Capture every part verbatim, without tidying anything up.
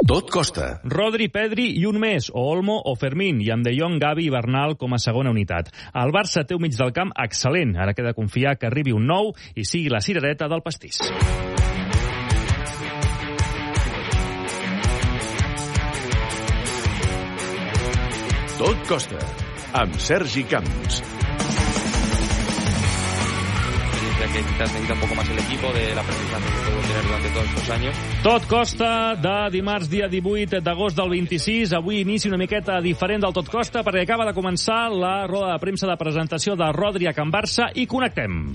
Tot costa. Rodri, Pedri i un més, o Olmo o Fermín, i amb De Jong, Gavi i Bernal com a segona unitat. El Barça té un mig del camp excel·lent. Ara queda confiar que arribi un nou i sigui la cirereta del pastís. Tot costa, amb Sergi Camps. Que quizás necesita un poco más el equipo de la aprendizaje que puedo tener durante todos estos años. Tot costa de dimarts, dia divuit d'agost del vint-i-sis. Avui inici una miqueta diferent del Tot costa perquè acaba de començar la roda de premsa de presentació de Rodri a Can Barça i connectem.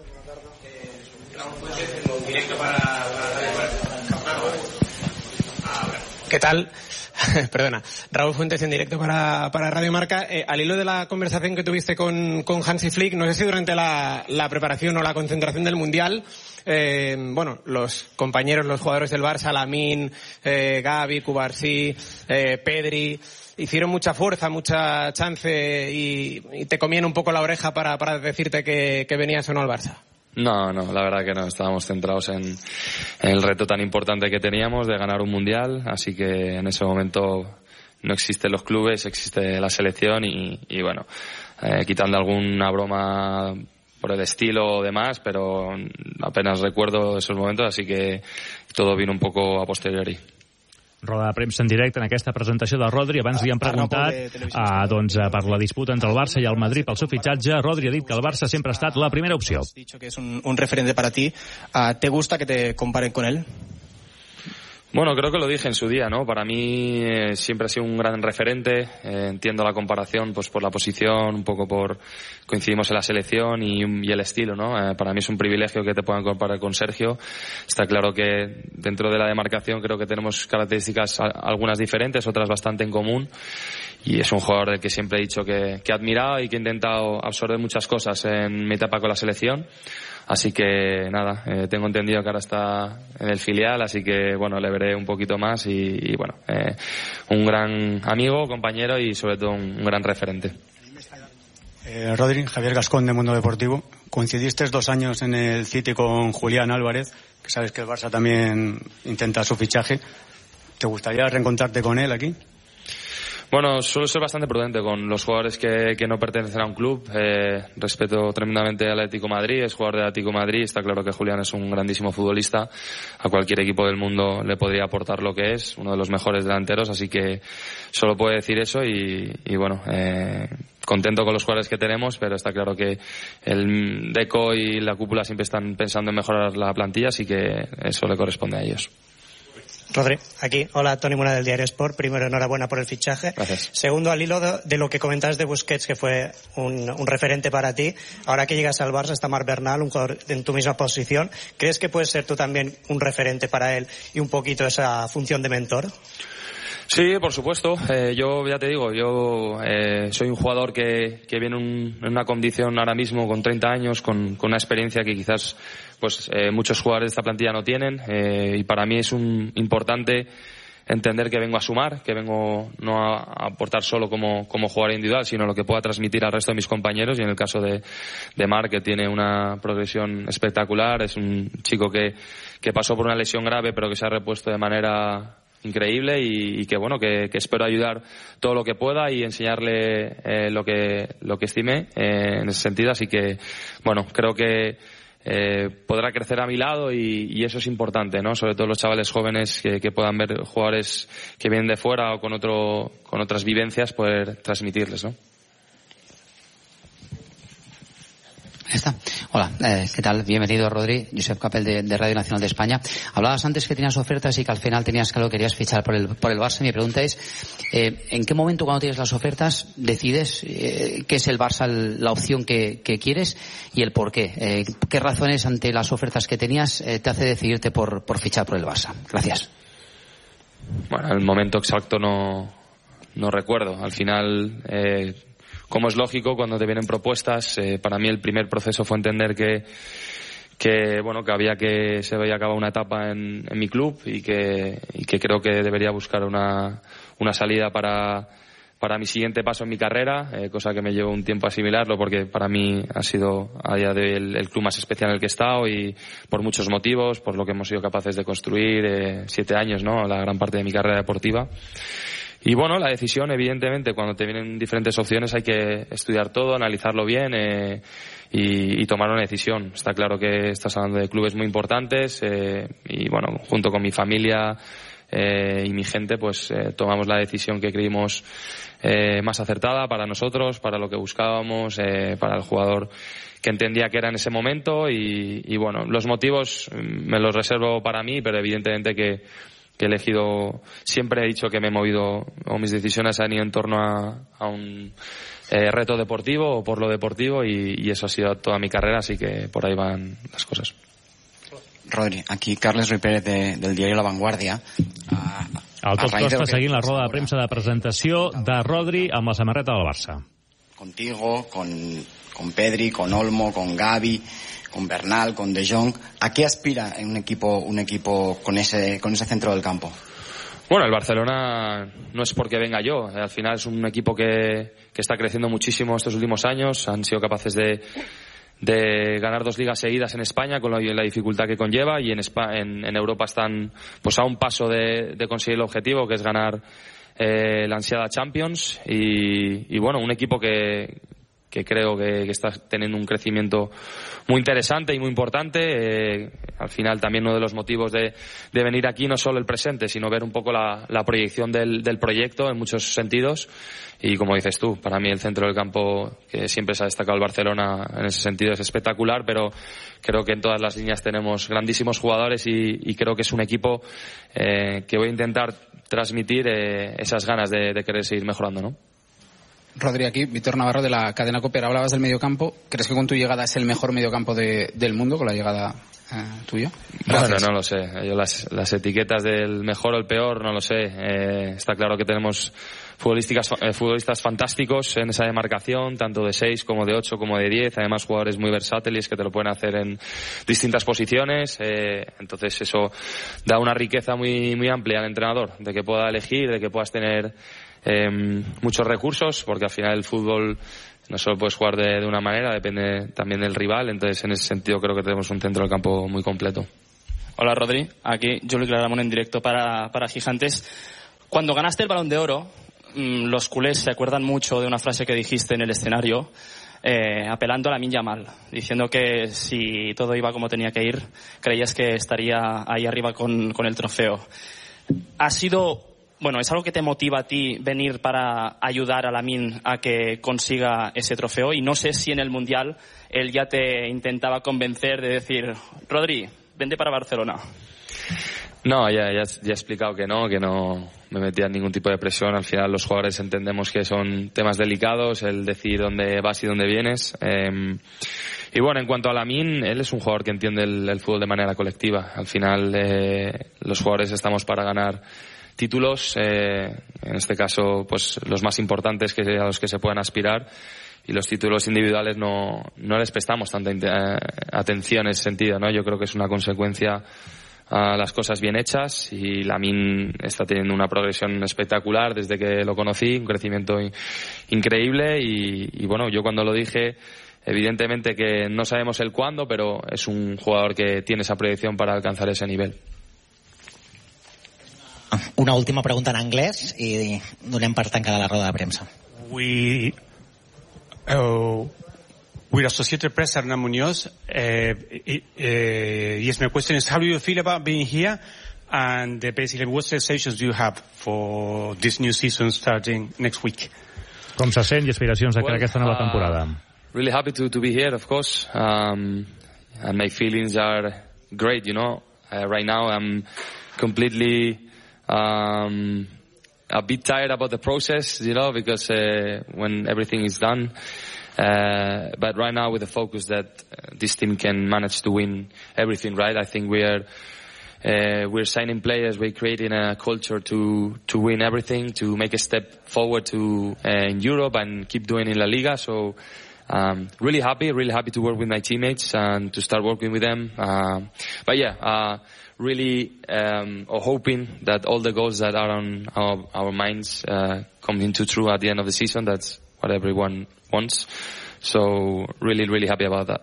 ¿Qué tal? Perdona, Raúl Fuentes en directo para, para Radio Marca. Eh, al hilo de la conversación que tuviste con, con Hansi Flick, no sé si durante la, la preparación o la concentración del Mundial, eh, bueno, los compañeros, los jugadores del Barça, Lamine, eh, Gavi, Cubarsí, eh, Pedri, hicieron mucha fuerza, mucha chance y, y te comían un poco la oreja para, para decirte que, que venías o no al Barça. No, no, la verdad que no, estábamos centrados en, en el reto tan importante que teníamos de ganar un mundial, así que en ese momento no existen los clubes, existe la selección y, y bueno, eh, quitando alguna broma por el estilo o demás, pero apenas recuerdo esos momentos, así que todo vino un poco a posteriori. Roda de premsa en directe en aquesta presentació de Rodri. Abans li han preguntat eh, doncs, per la disputa entre el Barça i el Madrid pel seu fitxatge. Rodri ha dit que el Barça sempre ha estat la primera opció. Has dicho que es un, un referente para ti. Uh, ¿Te gusta que te comparen con él? Bueno, creo que lo dije en su día, ¿no? Para mí eh, siempre ha sido un gran referente. Eh, entiendo la comparación, pues por la posición, un poco por coincidimos en la selección y, y el estilo, ¿no? Eh, para mí es un privilegio que te puedan comparar con Sergio. Está claro que dentro de la demarcación creo que tenemos características a, algunas diferentes, otras bastante en común. Y es un jugador del que siempre he dicho que, que he admirado y que he intentado absorber muchas cosas en mi etapa con la selección. Así que nada, eh, tengo entendido que ahora está en el filial, así que bueno, le veré un poquito más y, y bueno, eh, un gran amigo, compañero y sobre todo un, un gran referente. Eh, Rodri, Javier Gascón de Mundo Deportivo. Coincidiste dos años en el City con Julián Álvarez, que sabes que el Barça también intenta su fichaje. ¿Te gustaría reencontrarte con él aquí? Bueno, suelo ser bastante prudente con los jugadores que, que no pertenecen a un club. Eh, respeto tremendamente al Atlético de Madrid, es jugador del Atlético de Madrid. Está claro que Julián es un grandísimo futbolista. A cualquier equipo del mundo le podría aportar lo que es, uno de los mejores delanteros. Así que solo puedo decir eso y, y bueno, eh, contento con los jugadores que tenemos, pero está claro que el Deco y la cúpula siempre están pensando en mejorar la plantilla, así que eso le corresponde a ellos. Rodri, aquí. Hola, Toni Muna del Diario Sport. Primero, enhorabuena por el fichaje. Gracias. Segundo, al hilo de, de lo que comentabas de Busquets, que fue un, un referente para ti. Ahora que llegas al Barça está Marc Bernal, un jugador en tu misma posición. ¿Crees que puedes ser tú también un referente para él y un poquito esa función de mentor? Sí, por supuesto. Eh, yo ya te digo, yo eh, soy un jugador que, que viene un, en una condición ahora mismo con treinta años, con, con una experiencia que quizás pues eh, muchos jugadores de esta plantilla no tienen, eh, y para mí es un importante entender que vengo a sumar, que vengo no a, a aportar solo como, como jugador individual, sino lo que pueda transmitir al resto de mis compañeros. Y en el caso de, de Marc, que tiene una progresión espectacular, es un chico que, que pasó por una lesión grave pero que se ha repuesto de manera increíble y, y que bueno que, que espero ayudar todo lo que pueda y enseñarle eh, lo que lo que estime eh, en ese sentido. Así que bueno, creo que eh, podrá crecer a mi lado y, y eso es importante, ¿no? Sobre todo los chavales jóvenes que, que puedan ver jugadores que vienen de fuera o con otro con otras vivencias, poder transmitirles, ¿no? Está. Hola, eh, ¿qué tal? Bienvenido, Rodri. Josep Capel de, de Radio Nacional de España. Hablabas antes que tenías ofertas y que al final tenías claro que querías fichar por el, por el Barça. Mi pregunta es, eh, ¿en qué momento cuando tienes las ofertas decides eh, que es el Barça la opción que, que quieres y el por qué? Eh, ¿Qué razones ante las ofertas que tenías eh, te hace decidirte por, por fichar por el Barça? Gracias. Bueno, el momento exacto no, no recuerdo. Al final... Eh, Como es lógico, cuando te vienen propuestas, eh, para mí el primer proceso fue entender que, que bueno, que había que se había acabado una etapa en, en mi club y que, y que creo que debería buscar una, una salida para, para mi siguiente paso en mi carrera, eh, cosa que me llevó un tiempo asimilarlo porque para mí ha sido a día de hoy el, el club más especial en el que he estado y por muchos motivos, por lo que hemos sido capaces de construir, eh, siete años, ¿no? La gran parte de mi carrera deportiva. Y bueno, la decisión, evidentemente, cuando te vienen diferentes opciones hay que estudiar todo, analizarlo bien eh, y, y tomar una decisión. Está claro que estás hablando de clubes muy importantes eh, y bueno, junto con mi familia eh, y mi gente, pues eh, tomamos la decisión que creímos eh, más acertada para nosotros, para lo que buscábamos, eh, para el jugador que entendía que era en ese momento y, y bueno, los motivos me los reservo para mí, pero evidentemente que que he elegido, siempre he dicho que me he movido, o mis decisiones han ido en torno a, a un eh, reto deportivo o por lo deportivo y, y eso ha sido toda mi carrera, así que por ahí van las cosas. Rodri, aquí Carles Ruiz Pérez de, del diario La Vanguardia. A, el Tot Costa seguint la roda de premsa de presentació de Rodri amb la samarreta del Barça. Contigo, con, con Pedri, con Olmo, con Gavi, con Bernal, con De Jong. ¿A qué aspira en un equipo un equipo con ese con ese centro del campo? Bueno, el Barcelona no es porque venga yo. Al final es un equipo que, que está creciendo muchísimo estos últimos años. Han sido capaces de, de ganar dos ligas seguidas en España con la, la dificultad que conlleva y en, Spa, en, en Europa están pues a un paso de, de conseguir el objetivo, que es ganar eh, la ansiada Champions. Y, y bueno, un equipo que que creo que, que está teniendo un crecimiento muy interesante y muy importante. Eh, al final también uno de los motivos de, de venir aquí no solo el presente, sino ver un poco la, la proyección del, del proyecto en muchos sentidos. Y como dices tú, para mí el centro del campo, que siempre se ha destacado el Barcelona en ese sentido, es espectacular, pero creo que en todas las líneas tenemos grandísimos jugadores y, y creo que es un equipo eh, que voy a intentar transmitir eh, esas ganas de, de querer seguir mejorando, ¿no? Rodri, aquí, Víctor Navarro de la cadena COPE. Hablabas del mediocampo. ¿Crees que con tu llegada es el mejor mediocampo de, del mundo, con la llegada eh, tuya? Bueno, no lo sé. Yo las, las etiquetas del mejor o el peor, no lo sé. Eh, está claro que tenemos futbolistas, eh, futbolistas fantásticos en esa demarcación, tanto de seis como de ocho como de diez. Además, jugadores muy versátiles que te lo pueden hacer en distintas posiciones. Eh, entonces, eso da una riqueza muy, muy amplia al entrenador, de que pueda elegir, de que puedas tener Eh, muchos recursos, porque al final el fútbol no solo puedes jugar de, de una manera, depende también del rival. Entonces en ese sentido creo que tenemos un centro del campo muy completo. Hola Rodri, aquí Juli Claramunt en directo para, para Gigantes. Cuando ganaste el Balón de Oro, mmm, los culés se acuerdan mucho de una frase que dijiste en el escenario, eh, apelando a Lamine Yamal, diciendo que si todo iba como tenía que ir, creías que estaría ahí arriba con, con el trofeo. Ha sido Bueno, ¿es algo que te motiva a ti venir para ayudar a Lamine a que consiga ese trofeo? Y no sé si en el Mundial él ya te intentaba convencer de decir, Rodri, vente para Barcelona. No, ya, ya, ya he explicado que no, que no me metía en ningún tipo de presión. Al final los jugadores entendemos que son temas delicados, el decir dónde vas y dónde vienes. Eh, y bueno, en cuanto a Lamine, él es un jugador que entiende el, el fútbol de manera colectiva. Al final eh, los jugadores estamos para ganar títulos, eh, en este caso pues los más importantes que a los que se puedan aspirar, y los títulos individuales no, no les prestamos tanta eh, atención en ese sentido, ¿no? Yo creo que es una consecuencia a las cosas bien hechas y Lamine está teniendo una progresión espectacular desde que lo conocí, un crecimiento in- increíble y, y bueno, yo cuando lo dije, evidentemente que no sabemos el cuándo, pero es un jugador que tiene esa proyección para alcanzar ese nivel. Una última pregunta en anglès i donem per tancada la roda de premsa. We, uh, we're Associated Press, Hernán Muñoz. Uh, uh, yes, my question is, how do you feel about being here? And uh, basically, what sensations do you have for this new season starting next week? Com se sent i aspiracions de cara a aquesta nova uh, temporada? Really happy to, to be here, of course. Um, and my feelings are great, you know. Uh, right now I'm completely Um, a bit tired about the process, you know, because uh, when everything is done. Uh, but right now with the focus that uh, this team can manage to win everything, right? I think we are uh, we're signing players, we're creating a culture to to win everything, to make a step forward to uh, in Europe and keep doing in La Liga. So um, really happy, really happy to work with my teammates and to start working with them. Uh, but yeah. Uh, really um, or hoping that all the goals that are on our, our minds uh, come into true at the end of the season. That's what everyone wants. So really, really happy about that.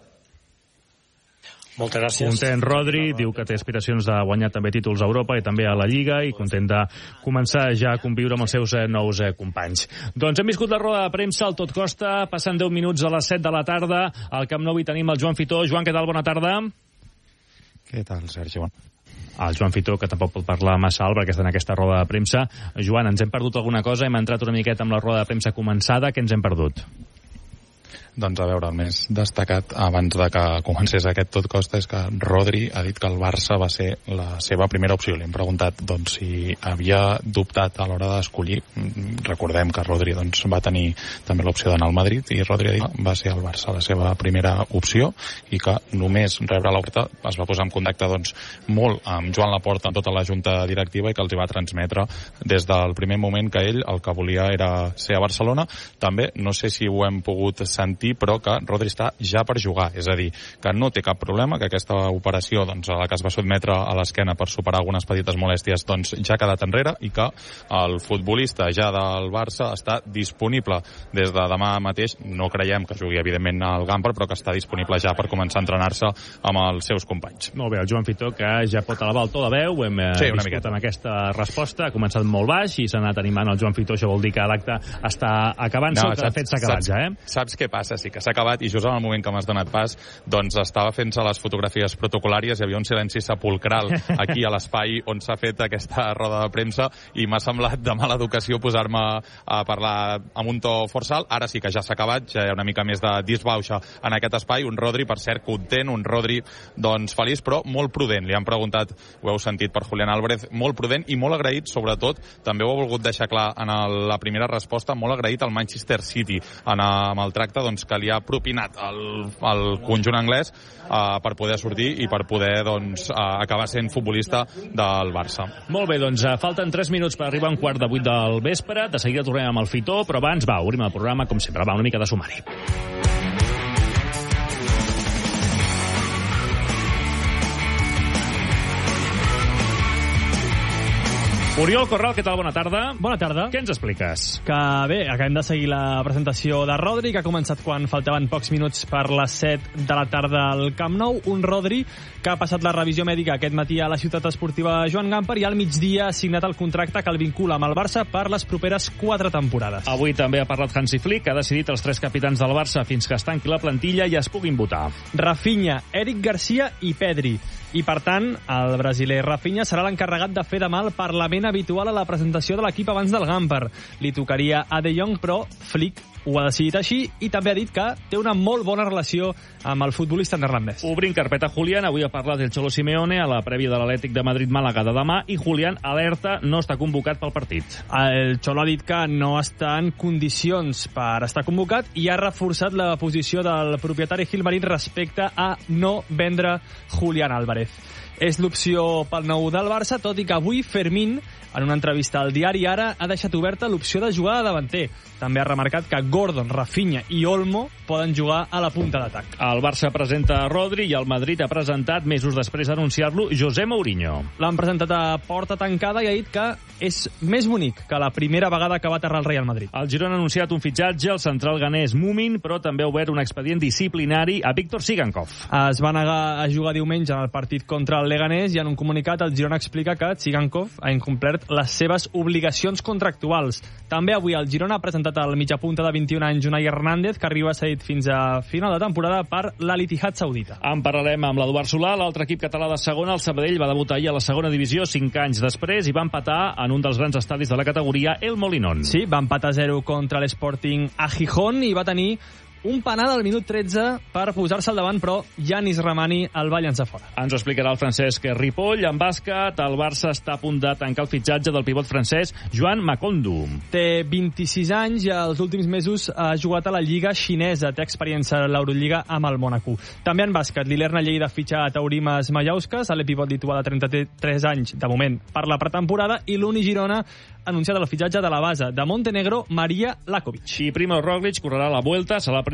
Moltes gràcies. Content Rodri, diu que té aspiracions de guanyar també títols a Europa i també a la Lliga i content de començar ja a conviure amb els seus eh, nous eh, companys. Doncs hem viscut la roda de premsa al Tot Costa, passant deu minuts a les set de la tarda. Al Camp Nou hi tenim el Joan Fitó. Joan, què tal? Bona tarda. Què tal, Sergi? Bon. El Joan Fitó, que tampoc pot parlar massa alt perquè està en aquesta roda de premsa. Joan, ens hem perdut alguna cosa? Hem entrat una miqueta amb la roda de premsa començada. Què ens hem perdut? Doncs a veure, el més destacat abans de que comencés aquest Tot Costa és que Rodri ha dit que el Barça va ser la seva primera opció. Li hem preguntat doncs, si havia dubtat a l'hora d'escollir. Recordem que Rodri doncs, va tenir també l'opció d'anar al Madrid i Rodri ha dit que va ser el Barça la seva primera opció i que només rebre l'oferta es va posar en contacte doncs, molt amb Joan Laporta, amb tota la junta directiva, i que els hi va transmetre des del primer moment que ell el que volia era ser a Barcelona. També, no sé si ho hem pogut sentir, però que Rodri està ja per jugar, és a dir, que no té cap problema, que aquesta operació doncs, a la que es va sotmetre a l'esquena per superar algunes petites molèsties doncs, ja ha quedat enrere i que el futbolista ja del Barça està disponible des de demà mateix. No creiem que jugui evidentment al Gamper, però que està disponible ja per començar a entrenar-se amb els seus companys. Molt bé, el Joan Fitó, que ja pot elevar el to de veu, hem eh, sí, viscut amb aquesta resposta, ha començat molt baix i s'ha anat animant el Joan Fitó. Això vol dir que l'acte està acabant-se, no, o que de fet s'ha acabat saps, ja, eh? Saps què passa? Sí que s'ha acabat i just en el moment que m'has donat pas doncs estava fent-se les fotografies protocolàries, hi havia un silenci sepulcral aquí a l'espai on s'ha fet aquesta roda de premsa i m'ha semblat de mala educació posar-me a parlar amb un to forçal. Ara sí que ja s'ha acabat, ja hi ha una mica més de disbauxa en aquest espai. Un Rodri, per cert, content, un Rodri doncs feliç, però molt prudent. Li han preguntat, ho heu sentit per Julián Álvarez, molt prudent i molt agraït, sobretot, també ho ha volgut deixar clar en el, la primera resposta, molt agraït al Manchester City en, amb el tracte doncs, que li ha propinat el, el conjunt anglès uh, per poder sortir i per poder doncs, uh, acabar sent futbolista del Barça. Molt bé, doncs uh, falten tres minuts per arribar a un quart de vuit del vespre. De seguida tornem amb el Fitó, però abans va, obrim el programa, com sempre, va, una mica de sumari. Oriol Corral, què tal? Bona tarda. Bona tarda. Què ens expliques? Que bé, acabem de seguir la presentació de Rodri, que ha començat quan faltaven pocs minuts per les set de la tarda al Camp Nou. Un Rodri que ha passat la revisió mèdica aquest matí a la ciutat esportiva Joan Gamper i al migdia ha signat el contracte que el vincula amb el Barça per les properes quatre temporades. Avui també ha parlat Hansi Flick, que ha decidit els tres capitans del Barça fins que es tanqui la plantilla i es puguin votar. Rafinha, Eric Garcia i Pedri. I, per tant, el brasiler Rafinha serà l'encarregat de fer demà el Parlament habitual a la presentació de l'equip abans del Gamper. Li tocaria a De Jong, però Flick ho ha decidit així i també ha dit que té una molt bona relació amb el futbolista neerlandès. Obrint carpeta Julián, avui ha parlat el Cholo Simeone a la prèvia de l'Atlètic de Madrid-Màlaga de demà i Julián alerta, no està convocat pel partit. El Cholo ha dit que no està en condicions per estar convocat i ha reforçat la posició del propietari Gilmarín respecte a no vendre Julián Álvarez. És l'opció pel nou del Barça, tot i que avui Fermín, en una entrevista al diari Ara, ha deixat oberta l'opció de jugar de davanter. També ha remarcat que Gordon, Rafinha i Olmo poden jugar a la punta d'atac. El Barça presenta Rodri i el Madrid ha presentat, mesos després d'anunciar-lo, José Mourinho. L'han presentat a porta tancada i ha dit que és més bonic que la primera vegada que va aterrar el Real Madrid. El Girona ha anunciat un fitxatge, el central ganès Mumin, però també ha obert un expedient disciplinari a Víctor Sigankov. Es va negar a jugar diumenge en el partit contra el Leganés i en un comunicat el Girona explica que Sigankov ha incomplert les seves obligacions contractuals. També avui el Girona ha presentat el mitjapunta de vint-i-un anys Unai Hernández, que arriba cedit fins a final de temporada per l'Al-Ittihad saudita. En parlarem amb l'Eduard Solà, l'altre equip català de segona, el Sabadell, va debutar ahir a la segona divisió cinc anys després i va empatar en un dels grans estadis de la categoria, el Molinón. Sí, va empatar a zero contra l'Sporting a Gijón i va tenir un penal al minut tretze per posar-se al davant, però Yanis Ramani el va llançar fora. Ens ho explicarà el Francesc Ripoll. En bàsquet, el Barça està a punt de tancar el fitxatge del pivot francès Joan Makondu. Té vint-i-sis anys i els últims mesos ha jugat a la Lliga xinesa. Té experiència a l'Eurolliga amb el Mónaco. També en bàsquet, l'Ilerna Lleida fitxa a Taurimas Mallauskas, a l'epivot lituà de trenta-tres anys, de moment, per la pretemporada, i l'Uni Girona ha anunciat el fitxatge de la base de Montenegro, Maria Lakovic. I Primo Roglic correrà la Vuelta, serà el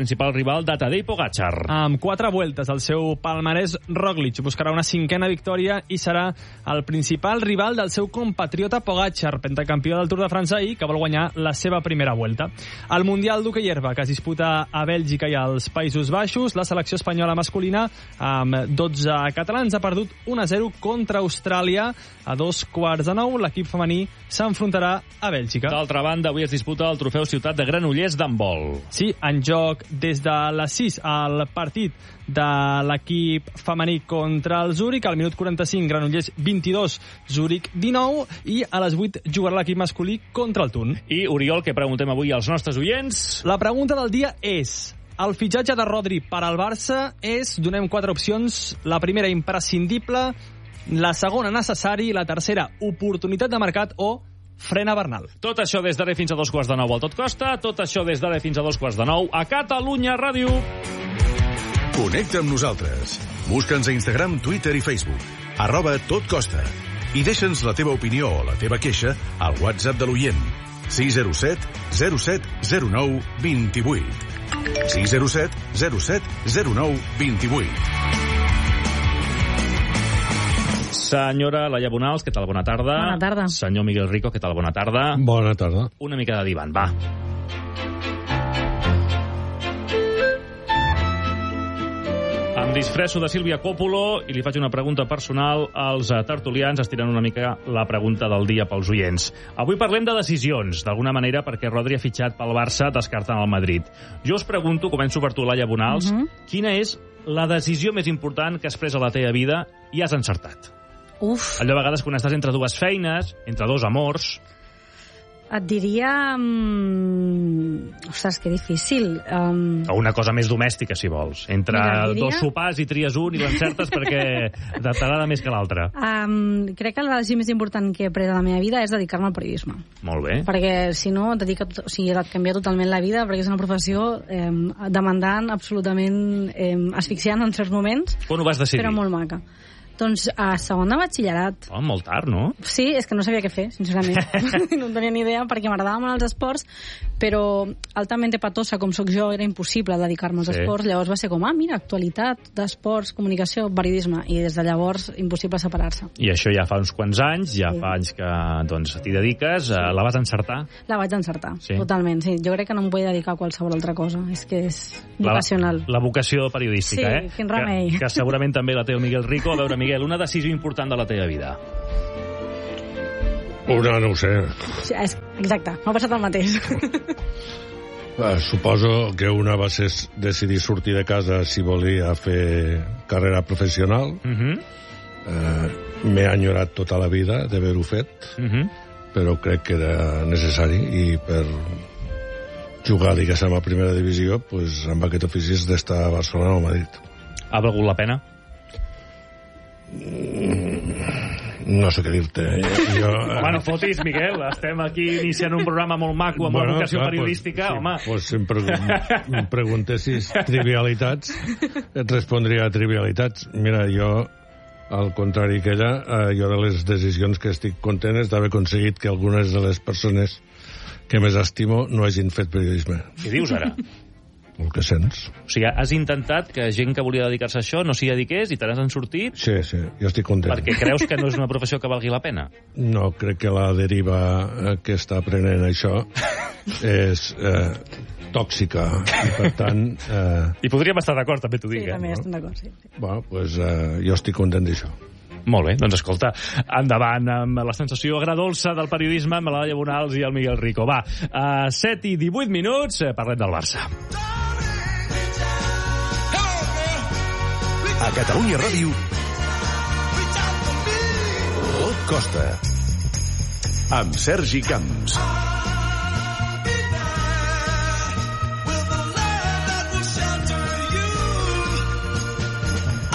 principal rival de Tadej Pogačar. Amb quatre vueltes al seu palmarès, Roglic buscarà una cinquena victòria i serà el principal rival del seu compatriota Pogačar, pentacampió del Tour de França i que vol guanyar la seva primera vuelta. Al Mundial d'Hockey Herba, que es disputa a Bèlgica i als Països Baixos, la selecció espanyola masculina, amb dotze catalans, ha perdut un a zero contra Austràlia. A dos quarts de nou, l'equip femení s'enfrontarà a Bèlgica. D'altra banda, avui es disputa el trofeu Ciutat de Granollers d'handbol. Sí, en joc des de les sis al partit de l'equip femení contra el Zúrich. Al minut quaranta-cinc, Granollers vint-i-dos, Zúrich dinou, i a les vuit jugarà l'equip masculí contra el Thun. I, Oriol, què preguntem avui als nostres oients? La pregunta del dia és: el fitxatge de Rodri per al Barça és, donem quatre opcions, la primera imprescindible, la segona necessari, la tercera oportunitat de mercat o frena Bernal. Tot això des d'ara fins a dos quarts de nou al Tot Costa, tot això des d'ara fins a dos quarts de nou a Catalunya Ràdio. Connecta amb nosaltres. Busca'ns a Instagram, Twitter i Facebook. Arroba Tot Costa. I deixa'ns la teva opinió o la teva queixa al WhatsApp de l'oient. sis zero set zero set zero nou dos vuit. sis zero set zero set zero nou dos vuit. Senyora Laia Bonals, què tal? Bona tarda. Bona tarda. Senyor Miguel Rico, què tal? Bona tarda. Bona tarda. Una mica de divan, va. Em disfresso de Sílvia Coppolo i li faig una pregunta personal als tertulians, estirant una mica la pregunta del dia pels oients. Avui parlem de decisions, d'alguna manera, perquè Rodri ha fitxat pel Barça descartant el Madrid. Jo us pregunto, començo per tu, Laia Bonals, uh -huh. quina és la decisió més important que has pres a la teva vida i has encertat? Uf. Allò a vegades quan estàs entre dues feines, entre dos amors... Et diria... Um... Ostres, que difícil. Um... O una cosa més domèstica, si vols. Entre Mira, diria... dos sopars i tries un i l'encertes perquè t'agrada més que l'altre. Um, crec que la decisió més important que he pres a la meva vida és dedicar-me al periodisme. Molt bé. Perquè, si no, et, dedica, o sigui, et canvia totalment la vida, perquè és una professió eh, demandant, absolutament eh, asfixiant en certs moments. Quan ho vas decidir? Però molt maca. Doncs a segon de batxillerat. Oh, molt tard, no? Sí, és que no sabia què fer, sincerament. No en tenia ni idea, perquè m'agradaven molt els esports, però altament patosa, com sóc jo, era impossible dedicar-me als sí. esports. Llavors va ser com, ah, mira, actualitat, d'esports, comunicació, periodisme. I des de llavors, impossible separar-se. I això ja fa uns quants anys, ja sí. fa anys que doncs, t'hi dediques. La vas encertar? La vaig encertar, sí. totalment, sí. Jo crec que no em vull dedicar a qualsevol altra cosa. És que és vocacional. La, la vocació periodística, sí, eh? Sí, quin remei. Que, que segurament també la té el Miguel Rico. A veure, Miguel, una decisió important de la teva vida. Una, no ho sé. Sí, és, exacte, m'ha passat el mateix. Uh, suposo que una va ser decidir sortir de casa si volia fer carrera professional. Uh -huh. uh, M'he enyorat tota la vida d'haver-ho fet, uh -huh. però crec que era necessari i per jugar, diguéssim, a primera divisió, pues, amb aquest ofici és d'estar a Barcelona o a Madrid. Ha valgut la pena? No sé què dir-te. Jo... Bueno, fotis, Miguel, estem aquí iniciant un programa molt maco amb bueno, vocació clar, periodística, pues, home. Sí, pues, si em, pre em preguntessis trivialitats, et respondria a trivialitats. Mira, jo, al contrari que ella, eh, jo de les decisions que estic content és d'haver aconseguit que algunes de les persones que més estimo no hagin fet periodisme. Què dius ara? El que sents. O sigui, has intentat que gent que volia dedicar-se a això no s'hi dediqués i te n'has sortit? Sí, sí, jo estic content. Perquè creus que no és una professió que valgui la pena? No, crec que la deriva que està aprenent això és eh, tòxica i, per tant... Eh... I podríem estar d'acord, també t'ho dic. Sí, també eh? estem d'acord, sí. sí. Bueno, doncs eh, jo estic content d'això. Molt bé, doncs escolta, endavant amb la sensació agradolça del periodisme amb la Laia Bonals i el Miguel Rico. Va, a set i divuit minuts, eh, parlem del Barça. A Catalunya Ràdio, Tot Costa, amb Sergi Camps.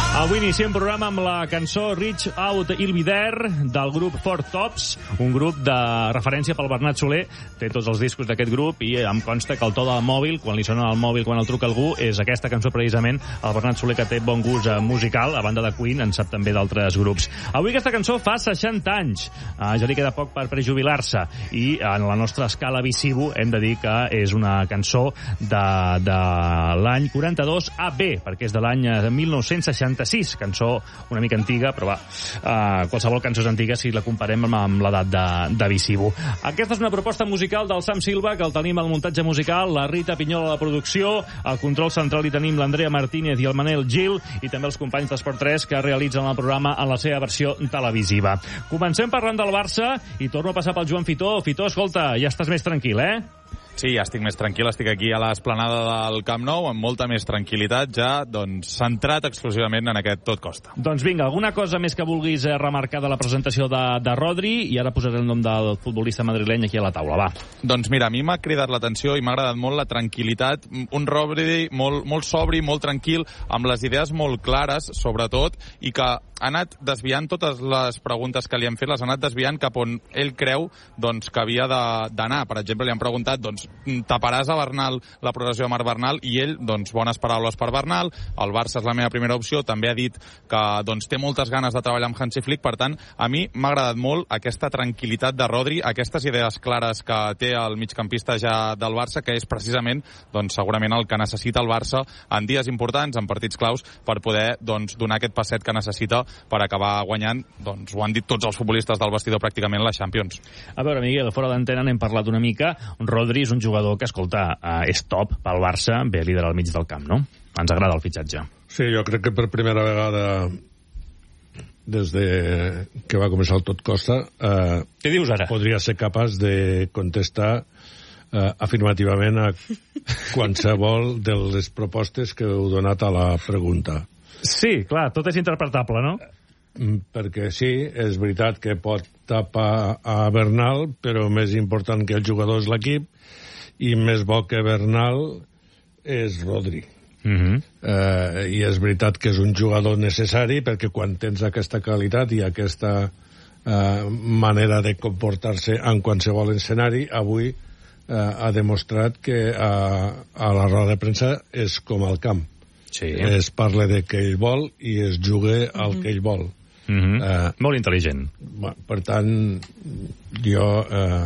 Avui iniciem programa amb la cançó Reach Out I'll Be There del grup Four Tops, un grup de referència pel Bernat Soler. Té tots els discos d'aquest grup i em consta que el to del mòbil, quan li sona al mòbil, quan el truca algú, és aquesta cançó precisament. El Bernat Soler, que té bon gust musical, a banda de Queen, en sap també d'altres grups. Avui aquesta cançó fa seixanta anys. Uh, ja li queda poc per prejubilar-se i en la nostra escala visivo hem de dir que és una cançó de, de l'any quaranta-dos A B, perquè és de l'any mil nou-cents seixanta-sis, cançó una mica antiga, però va, uh, qualsevol cançó és antiga si la comparem amb, amb l'edat de, de visivo. Aquesta és una proposta musical del Sam Silva, que el tenim al muntatge musical, la Rita Pinyola a la producció, al control central hi tenim l'Andrea Martínez i el Manel Gil, i també els companys d'Esport tres que realitzen el programa en la seva versió televisiva. Comencem parlant del Barça i torno a passar pel Joan Fitó. Fitó, escolta, ja estàs més tranquil, eh? Sí, ja estic més tranquil, estic aquí a l'esplanada del Camp Nou amb molta més tranquil·litat, ja doncs centrat exclusivament en aquest tot costa. Doncs vinga, alguna cosa més que vulguis remarcar de la presentació de, de Rodri, i ara posaré el nom del futbolista madrileny aquí a la taula, va. Doncs mira, a mi m'ha cridat l'atenció i m'ha agradat molt la tranquil·litat, un Rodri molt, molt sobri, molt tranquil, amb les idees molt clares, sobretot, i que ha anat desviant totes les preguntes que li han fet, les ha anat desviant cap on ell creu doncs, que havia d'anar. Per exemple, li han preguntat, doncs, taparàs a Bernal la progressió de Marc Bernal, i ell, doncs, bones paraules per Bernal, el Barça és la meva primera opció, també ha dit que doncs, té moltes ganes de treballar amb Hansi Flick, per tant, a mi m'ha agradat molt aquesta tranquil·litat de Rodri, aquestes idees clares que té el migcampista ja del Barça, que és precisament, doncs, segurament el que necessita el Barça en dies importants, en partits claus, per poder doncs, donar aquest passet que necessita per acabar guanyant, doncs ho han dit tots els futbolistes del vestidor pràcticament, la Champions. A veure, Miguel, fora d'antena n'hem parlat una mica. Rodri és un jugador que, escolta, eh, és top pel Barça, ve líder al mig del camp, no? Ens agrada el fitxatge. Sí, jo crec que per primera vegada des de que va començar el tot costa eh, què dius ara? Podria ser capaç de contestar eh, afirmativament a qualsevol de les propostes que heu donat a la pregunta. Sí, clar, tot és interpretable, no? Perquè sí, és veritat que pot tapar a Bernal, però més important que el jugador és l'equip, i més bo que Bernal és Rodri. Mm-hmm. eh, I és veritat que és un jugador necessari, perquè quan tens aquesta qualitat i aquesta eh, manera de comportar-se en qualsevol escenari, avui eh, ha demostrat que a, a la roda de premsa és com al camp. Sí. Es parla de que ell vol i es juga al mm-hmm. que ell vol. Mm-hmm. uh, Molt intel·ligent. Per tant, jo eh,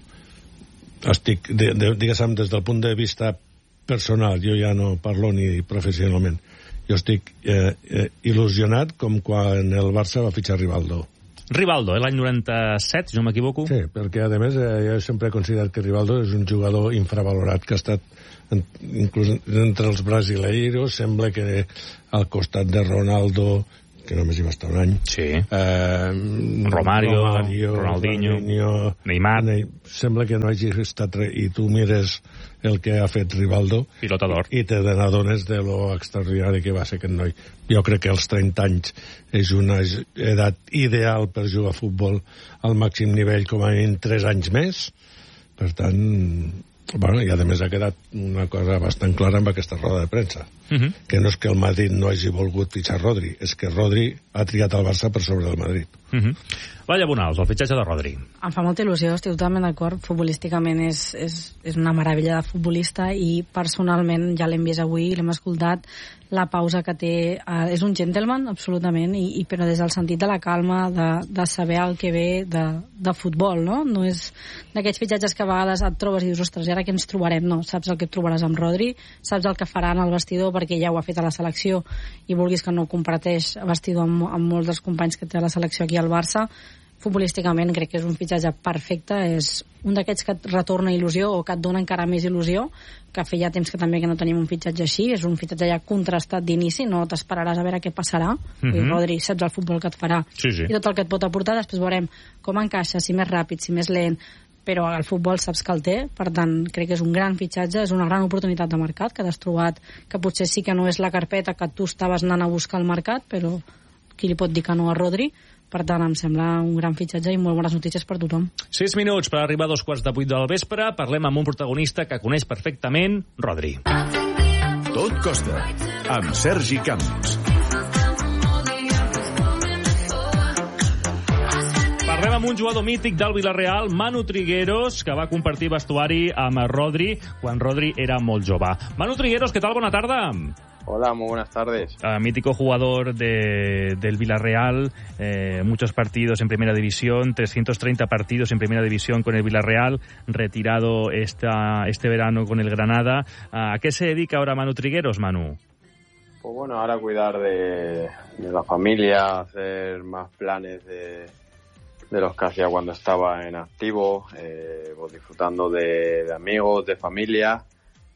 estic, de, de, diguéssim, des del punt de vista personal, jo ja no parlo ni professionalment, jo estic eh, eh, il·lusionat com quan el Barça va fitxar Rivaldo. Rivaldo, eh, l'any noranta-set, si no m'equivoco. Sí, perquè a més eh, jo sempre he considerat que Rivaldo és un jugador infravalorat, que ha estat en, inclús entre els brasileiros, sembla que al costat de Ronaldo, que només hi va estar un any, sí. eh, Romario, Romario, Ronaldinho, Ronaldinho, Neymar, Ne sembla que no hagi estat res, i tu mires el que ha fet Rivaldo pilota d'or, i te n'adones de lo extraordinari que va ser aquest noi. Jo crec que als trenta anys és una edat ideal per jugar a futbol al màxim nivell, com a mínim tres anys més. Per tant, bueno, i a més ha quedat una cosa bastant clara amb aquesta roda de premsa, uh-huh. que no és que el Madrid no hagi volgut fitxar Rodri, és que Rodri ha triat el Barça per sobre del Madrid. Uh-huh. Laia Bonals, el fitxatge de Rodri. Em fa molta il·lusió, estic totalment d'acord. Futbolísticament és, és, és una meravella de futbolista, i personalment ja l'hem vist avui, l'hem escoltat, la pausa que té, eh, és un gentleman absolutament, i, i però des del sentit de la calma, de, de saber el que ve de, de futbol, no? No és d'aquests fitxatges que a vegades et trobes i dius, ostres, i ara què ens trobarem? No, saps el que et trobaràs amb Rodri, saps el que farà en el vestidor, perquè ja ho ha fet a la selecció, i vulguis que no comparteix vestidor amb, amb molts dels companys que té a la selecció aquí al Barça. Futbolísticament crec que és un fitxatge perfecte, és un d'aquests que et retorna il·lusió o que et dona encara més il·lusió, que feia temps que també que no tenim un fitxatge així. És un fitxatge ja contrastat d'inici, no t'esperaràs a veure què passarà. Mm-hmm. I Rodri, saps el futbol que et farà, sí, sí. i tot el que et pot aportar, després veurem com encaixa, si més ràpid, si més lent, però el futbol saps que el té, per tant crec que és un gran fitxatge, és una gran oportunitat de mercat que t'has trobat, que potser sí que no és la carpeta que tu estaves anant a buscar al mercat, però qui li pot dir que no a Rodri? Per tant, em sembla un gran fitxatge i molt bones notícies per tothom. Sis minuts per arribar a dos quarts de vuit del vespre. Parlem amb un protagonista que coneix perfectament Rodri. Tot costa, amb Sergi Camps. Parlem amb un jugador mític del Villarreal, Manu Trigueros, que va compartir vestuari amb Rodri quan Rodri era molt jove. Manu Trigueros, ¿qué tal? Bona tarda. Hola, muy buenas tardes. Uh, mítico jugador de, del Villarreal, eh, muchos partidos en Primera División, trescientos treinta partidos en Primera División con el Villarreal, retirado esta, este verano con el Granada. Uh, ¿A qué se dedica ahora Manu Trigueros, Manu? Pues bueno, ahora cuidar de, de la familia, hacer más planes de, de los que hacía cuando estaba en activo, eh, pues disfrutando de, de amigos, de familia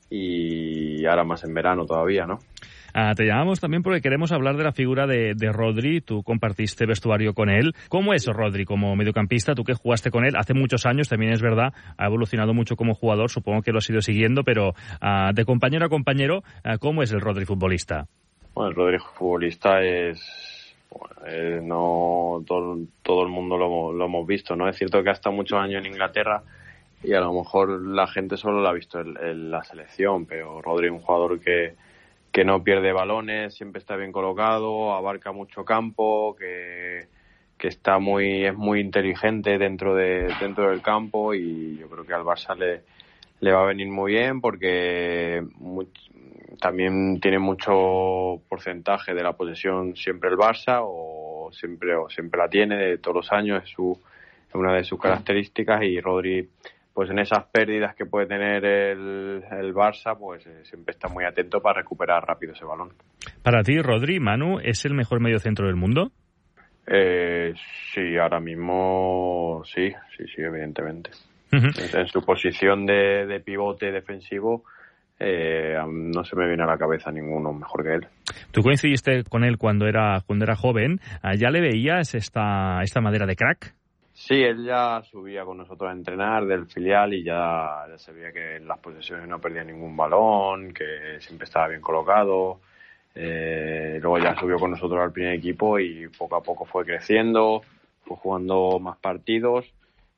y ahora más en verano todavía, ¿no? Ah, te llamamos también porque queremos hablar de la figura de, de Rodri. Tú compartiste vestuario con él. ¿Cómo es Rodri como mediocampista? Tú que jugaste con él hace muchos años, también es verdad, ha evolucionado mucho como jugador, supongo que lo has ido siguiendo, pero ah, de compañero a compañero, ah, ¿cómo es el Rodri futbolista? Bueno, el Rodri futbolista es... Bueno, eh, no todo, todo el mundo lo, lo hemos visto, ¿no? Es cierto que ha estado muchos años en Inglaterra y a lo mejor la gente solo lo ha visto en, en la selección, pero Rodri es un jugador que que no pierde balones, siempre está bien colocado, abarca mucho campo, que, que está muy es muy inteligente dentro de dentro del campo y yo creo que al Barça le, le va a venir muy bien porque muy, también tiene mucho porcentaje de la posesión siempre el Barça o siempre o siempre la tiene de todos los años, es su es una de sus características y Rodri pues en esas pérdidas que puede tener el, el Barça, pues eh, siempre está muy atento para recuperar rápido ese balón. Para ti, Rodri, Manu, ¿es el mejor mediocentro del mundo? Eh, sí, ahora mismo sí, sí, sí, evidentemente. Uh-huh. En, en su posición de, de pivote defensivo, eh, no se me viene a la cabeza ninguno mejor que él. Tú coincidiste con él cuando era cuando era joven, ¿ya le veías esta, esta madera de crack? Sí, él ya subía con nosotros a entrenar del filial y ya, ya se veía que en las posesiones no perdía ningún balón, que siempre estaba bien colocado. Eh, luego ya subió con nosotros al primer equipo y poco a poco fue creciendo, fue jugando más partidos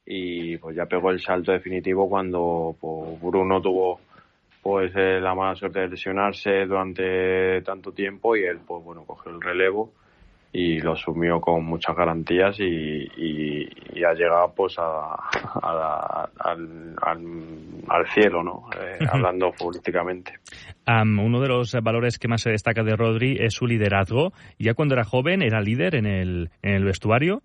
y pues ya pegó el salto definitivo cuando pues, Bruno tuvo pues eh, la mala suerte de lesionarse durante tanto tiempo y él pues bueno cogió el relevo y lo asumió con muchas garantías y, y, y ha llegado pues a, a la, al, al, al cielo, ¿no? Eh, hablando futbolísticamente. Um, uno de los valores que más se destaca de Rodri es su liderazgo. Ya cuando era joven, ¿era líder en el, en el vestuario?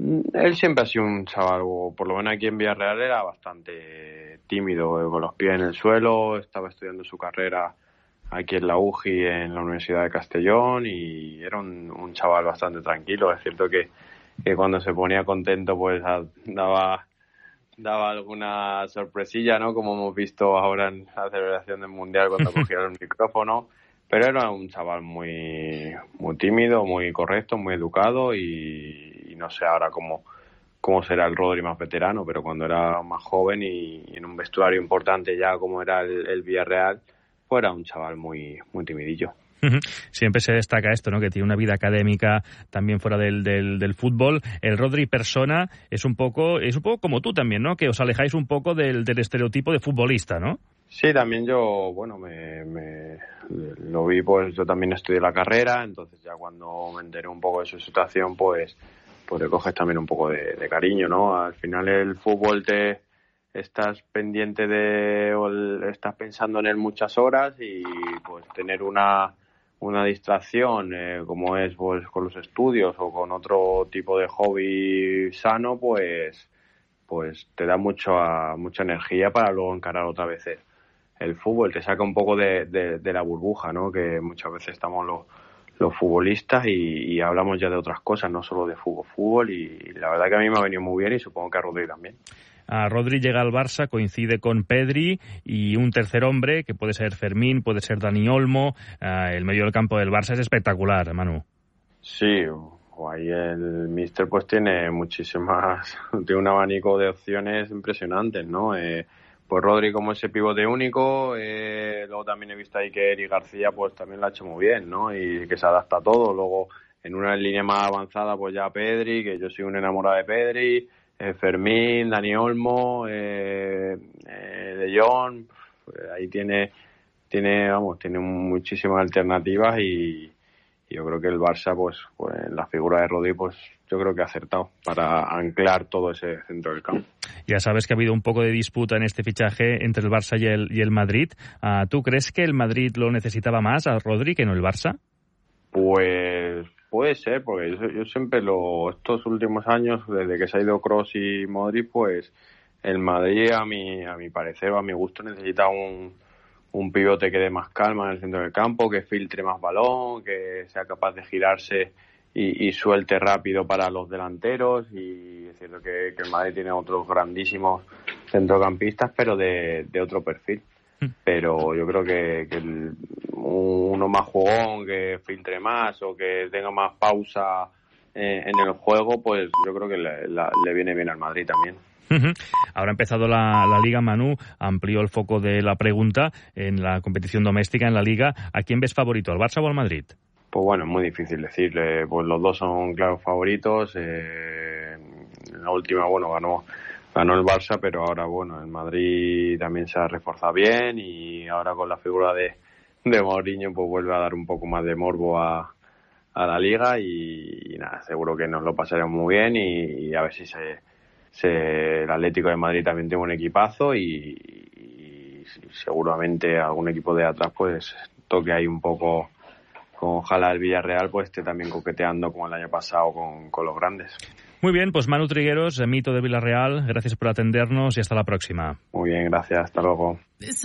Él siempre ha sido un chaval, por lo menos aquí en Villarreal era bastante tímido, con los pies en el suelo, estaba estudiando su carrera aquí en la U G I, en la Universidad de Castellón, y era un, un chaval bastante tranquilo. Es cierto que, que cuando se ponía contento pues daba daba alguna sorpresilla, ¿no? Como hemos visto ahora en la celebración del Mundial cuando cogía el micrófono, pero era un chaval muy muy tímido, muy correcto, muy educado y, y no sé ahora cómo, cómo será el Rodri más veterano, pero cuando era más joven y, y en un vestuario importante ya como era el, el Villarreal, pues era un chaval muy muy timidillo. Siempre se destaca esto, ¿no? Que tiene una vida académica también fuera del, del, del fútbol. El Rodri persona es un poco es un poco como tú también, ¿no? Que os alejáis un poco del, del estereotipo de futbolista, ¿no? Sí, también yo, bueno, me, me lo vi, pues yo también estudié la carrera, entonces ya cuando me enteré un poco de su situación, pues, pues le coges también un poco de, de cariño, ¿no? Al final el fútbol te estás pendiente de, o el, estás pensando en él muchas horas y pues tener una una distracción eh, como es pues con los estudios o con otro tipo de hobby sano, pues pues te da mucho mucha energía para luego encarar otra vez el, el fútbol, te saca un poco de, de, de la burbuja, ¿no? Que muchas veces estamos los los futbolistas y, y hablamos ya de otras cosas, no solo de fútbol, fútbol y, y la verdad que a mí me ha venido muy bien y supongo que a Rodri también. A Rodri llega al Barça, coincide con Pedri y un tercer hombre, que puede ser Fermín, puede ser Dani Olmo. Uh, el medio del campo del Barça es espectacular, Manu. Sí, o ahí el míster pues tiene muchísimas, tiene un abanico de opciones impresionantes, ¿no? Eh, pues Rodri como ese pivote único, eh, luego también he visto ahí que Eric García pues también lo ha hecho muy bien, ¿no? Y que se adapta a todo. Luego en una línea más avanzada pues ya Pedri, que yo soy un enamorado de Pedri. Eh, Fermín, Dani Olmo, eh, eh, De Jong, pues ahí tiene, tiene, vamos, tiene muchísimas alternativas y, Y yo creo que el Barça, pues, pues la figura de Rodri, pues yo creo que ha acertado para anclar todo ese centro del campo. Ya sabes que ha habido un poco de disputa en este fichaje entre el Barça y el, y el Madrid. Uh, ¿Tú crees que el Madrid lo necesitaba más a Rodri que no el Barça? Pues puede ser, porque yo, yo siempre lo, estos últimos años, desde que se ha ido Kroos y Modric, pues el Madrid, a mi, a mi parecer o a mi gusto, necesita un, un pivote que dé más calma en el centro del campo, que filtre más balón, que sea capaz de girarse y, y suelte rápido para los delanteros. Y es cierto que, que el Madrid tiene otros grandísimos centrocampistas, pero de, de otro perfil. Pero yo creo que, que el, uno más jugón, que filtre más o que tenga más pausa eh, en el juego, pues yo creo que le, la, le viene bien al Madrid también. Uh-huh. Ahora ha empezado la, la Liga. Manu amplió el foco de la pregunta en la competición doméstica, en la Liga. ¿A quién ves favorito, al Barça o al Madrid? Pues bueno, es muy difícil decirle. Pues los dos son claros favoritos. Eh, en la última, bueno, ganó ganó el Barça, pero ahora, bueno, el Madrid también se ha reforzado bien y ahora con la figura de, de Mourinho, pues vuelve a dar un poco más de morbo a, a la Liga y, y nada, seguro que nos lo pasaremos muy bien y, y a ver si se, se el Atlético de Madrid también tiene un equipazo y, y, y seguramente algún equipo de atrás pues toque ahí un poco, con ojalá el Villarreal pues esté también coqueteando como el año pasado con, con los grandes. Muy bien, pues Manu Trigueros, mito de Villarreal, gracias por atendernos y hasta la próxima. Muy bien, gracias, hasta luego.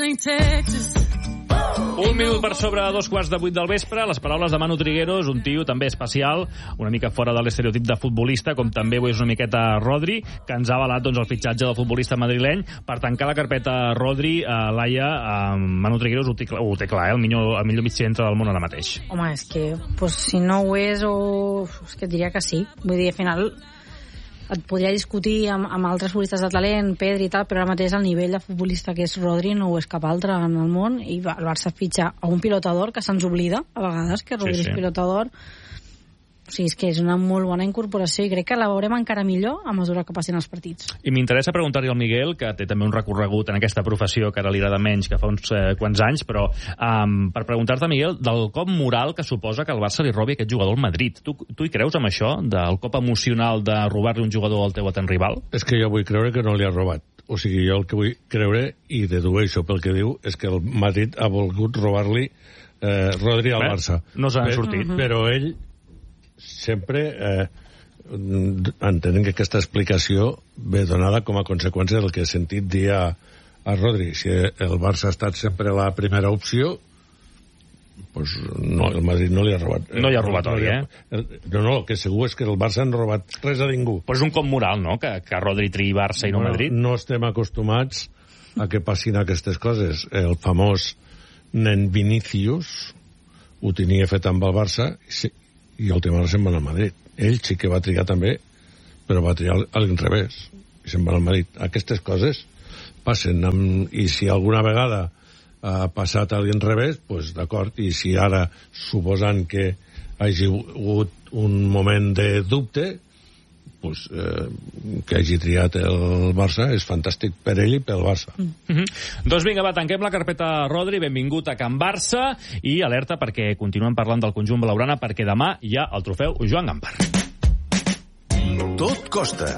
Un minut per sobre dos quarts de vuit del vespre, les paraules de Manu Trigueros, un tio també especial, una mica fora de l'estereotip de futbolista, com també ho és una miqueta Rodri, que ens ha avalat doncs, el fitxatge del futbolista madrileny. Per tancar la carpeta Rodri, eh, Laia, eh, Manu Trigueros ho té, ho té clar, eh, el millor, el millor mig centre del món ara mateix. Home, és que pues, si no ho és, o... és que et diria que sí. Vull dir, al final et podria discutir amb, amb altres futbolistes de talent, Pedri i tal, però ara mateix el nivell de futbolista que és Rodri no ho és cap altre en el món, i el Barça fitxa a un pilotador que se'ns oblida a vegades, que Rodri sí, sí. és pilotador. O sigui, és que és una molt bona incorporació i crec que la veurem encara millor a mesura que passin els partits. I m'interessa preguntar-li al Miguel, que té també un recorregut en aquesta professió que ara li agrada menys que fa uns eh, quants anys, però um, per preguntar-te, Miguel, del cop moral que suposa que el Barça li robi aquest jugador al Madrid. Tu, tu hi creus amb això, del cop emocional de robar-li un jugador al teu atent rival? És que jo vull creure que no li ha robat. O sigui, jo el que vull creure, i dedueixo pel que diu, és que el Madrid ha volgut robar-li eh, Rodri al Bé, Barça. No s'ha sortit. Uh-huh. Però ell sempre eh, entenem que aquesta explicació ve donada com a conseqüència del que he sentit dir a, a Rodri. Si el Barça ha estat sempre la primera opció, pues no, el Madrid no li ha robat. No hi ha robatori, eh? El, no, no, el que segur és que el Barça no ha robat res a ningú. Però és un cop moral, no?, que, que Rodri triï Barça i no, no Madrid. No estem acostumats a que passin aquestes coses. El famós nen Vinícius ho tenia fet amb el Barça i i el tema se'n va al Madrid. Ell sí que va trigar també, però va triar a l'inrevés i se'n va al Madrid. Aquestes coses passen amb, i si alguna vegada ha passat a l'inrevés, pues d'acord, i si ara suposant que hagi hagut un moment de dubte, pues, eh, que hagi triat el Barça és fantàstic per ell i pel Barça. Mm-hmm. Doncs vinga, va, tanquem la carpeta Rodri, benvingut a Can Barça i alerta perquè continuem parlant del conjunt blaugrana perquè demà hi ha el trofeu Joan Gamper. Tot costa.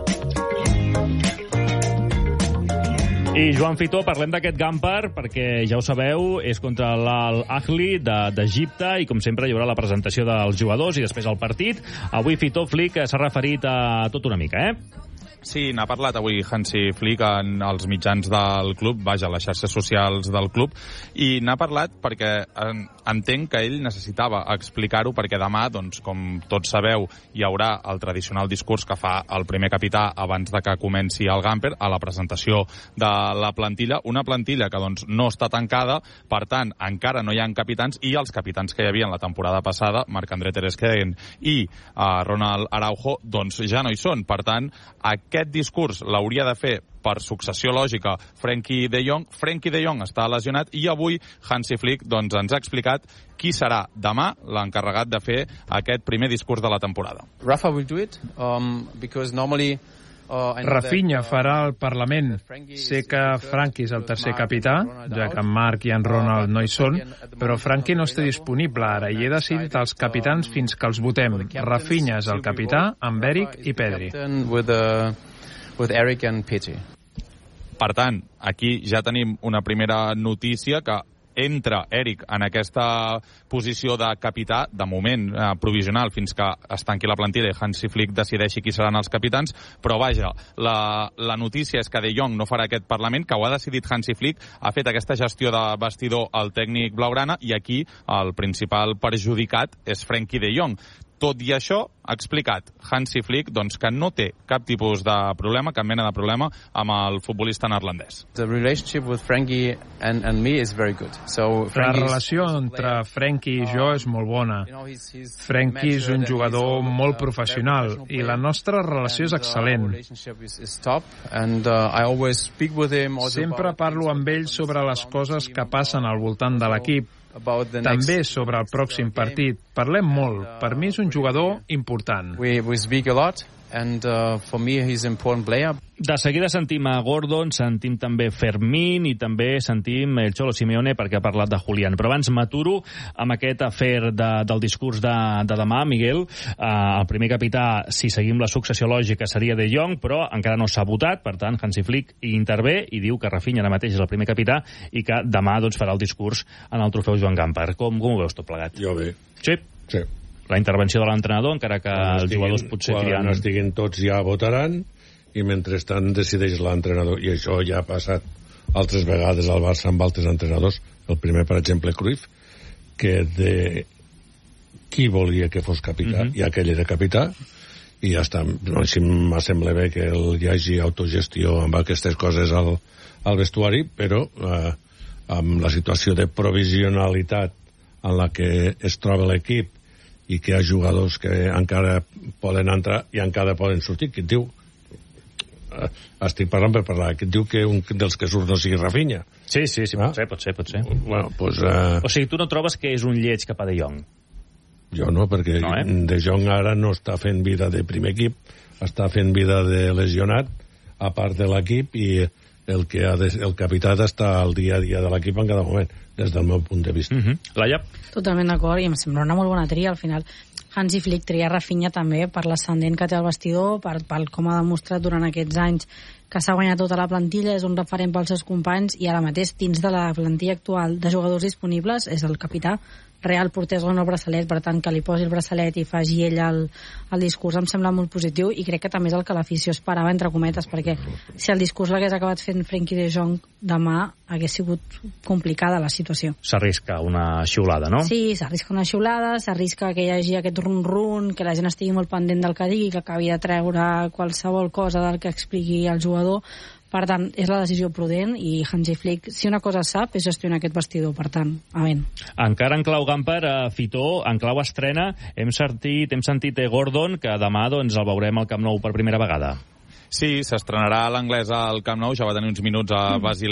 I Joan Fitó, parlem d'aquest Gamper perquè ja ho sabeu, és contra l'Al-Ahli d'Egipte i com sempre hi haurà la presentació dels jugadors i després el partit. Avui Fitó Flick s'ha referit a tot una mica, eh? Sí, n'ha parlat avui Hansi Flick en els mitjans del club, vaja, les xarxes socials del club, i n'ha parlat perquè entenc que ell necessitava explicar-ho perquè demà, doncs, com tots sabeu, hi haurà el tradicional discurs que fa el primer capità abans de que comenci el Gamper a la presentació de la plantilla, una plantilla que doncs no està tancada, per tant, encara no hi ha capitans i els capitans que hi havia en la temporada passada, Marc-André Ter Stegen i uh, Ronald Araujo, doncs ja no hi són. Per tant, aquest discurs l'hauria de fer per successió lògica Frenkie de Jong. Frenkie de Jong està lesionat i avui Hansi Flick doncs, ens ha explicat qui serà demà l'encarregat de fer aquest primer discurs de la temporada. Rafa will do it um, because normally Rafinha farà el Parlament. Sé que Frankie és el tercer capità, ja que en Marc i en Ronald no hi són, però Frankie no està disponible ara i he decidit els capitans fins que els votem. Rafinha és el capità, amb Eric i Pedri. Per tant, aquí ja tenim una primera notícia que entra Eric en aquesta posició de capità, de moment eh, provisional, fins que es tanqui la plantilla i Hansi Flick decideixi qui seran els capitans, però vaja, la, la notícia és que De Jong no farà aquest Parlament, que ho ha decidit Hansi Flick, ha fet aquesta gestió de vestidor al tècnic blaugrana i aquí el principal perjudicat és Frenkie de Jong. Tot i això, ha explicat Hansi Flick doncs, que no té cap tipus de problema, cap mena de problema amb el futbolista neerlandès. La relació entre Frenkie i jo és molt bona. Frenkie és un jugador molt professional i la nostra relació és excel·lent. Sempre parlo amb ell sobre les coses que passen al voltant de l'equip, també sobre el pròxim partit. Parlem molt. Per mi és un jugador important. And uh, for me he's an important player. De seguida sentim a Gordon, sentim també Fermín i també sentim el Cholo Simeone perquè ha parlat de Julián. Però abans m'aturo amb aquest afer de, del discurs de, de demà, Miguel. Uh, el primer capità, si seguim la successió lògica, seria De Jong, però encara no s'ha votat, per tant Hansi Flick hi intervé i diu que Rafinha ara mateix és el primer capità i que demà doncs, farà el discurs en el trofeu Joan Gamper. Com, com ho veus tot plegat? Jo bé. Sí? Sí. La intervenció de l'entrenador, encara que quan els estiguin, jugadors potser quan triant... Quan estiguin tots ja votaran i mentrestant decideix l'entrenador. I això ja ha passat altres vegades al Barça amb altres entrenadors. El primer, per exemple, Cruyff, que de qui volia que fos capità, uh-huh. i aquell era capità, i ja està. No, així m'assembla bé que hi hagi autogestió amb aquestes coses al, al vestuari, però eh, amb la situació de provisionalitat en la que es troba l'equip i que hi ha jugadors que encara poden entrar i encara poden sortir, que et diu eh, estic parlant per parlar, que et diu que un dels que surt no sigui Rafinha. Sí, sí, sí, ah? pot ser, pot ser, pot ser. Bueno, pues, eh... O sigui, tu no trobes que és un lleig cap a De Jong? Jo no, perquè no, eh? De Jong ara no està fent vida de primer equip, està fent vida de lesionat, a part de l'equip, i el que ha de, el capità està al dia a dia de l'equip en cada moment, des del meu punt de vista. Uh-huh. Laia? Totalment d'acord, i em sembla una molt bona tria. Al final, Hansi Flick tria Rafinha també per l'ascendent que té al vestidor, per, per com ha demostrat durant aquests anys que s'ha guanyat tota la plantilla, és un referent pels seus companys, i ara mateix, dins de la plantilla actual de jugadors disponibles, és el capità. Real portés el nou braçalet, per tant que li posi el braçalet i faci ell el, el discurs em sembla molt positiu, i crec que també és el que l'afició esperava, entre cometes, perquè si el discurs l'hagués acabat fent Frenkie de Jong demà hagués sigut complicada la situació. S'arrisca una xiulada, no? Sí, s'arrisca una xiulada, s'arrisca que hi hagi aquest run-run, que la gent estigui molt pendent del que digui, que acabi de treure qualsevol cosa del que expliqui el jugador. Per tant, és la decisió prudent, i Hansi Flick, si una cosa sap, és gestionar aquest vestidor. Per tant, amén. Encara en clau Gamper, a Fitó, en clau estrena, hem sentit, hem sentit Gordon, que demà doncs, el veurem al Camp Nou per primera vegada. Sí, s'estrenarà l'anglès al Camp Nou, ja va tenir uns minuts a Basilea.